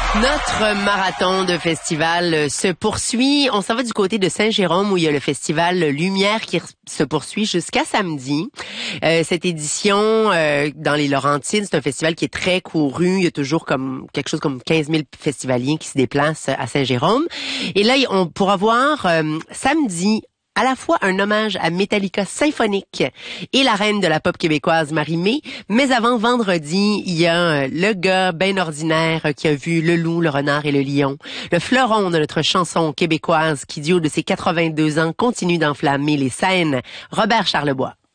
Notre marathon de festival se poursuit. On s'en va du côté de Saint-Jérôme où il y a le festival Lumière qui se poursuit jusqu'à samedi. Cette édition dans les Laurentides, c'est un festival qui est très couru. Il y a toujours comme quelque chose comme 15 000 festivaliers qui se déplacent à Saint-Jérôme. Et là, on pourra voir samedi à la fois un hommage à Metallica symphonique et la reine de la pop québécoise Marie-Mé. Mais avant vendredi, il y a le gars ben ordinaire qui a vu le loup, le renard et le lion. Le fleuron de notre chanson québécoise qui, du haut de ses 82 ans, continue d'enflammer les scènes. Robert Charlebois.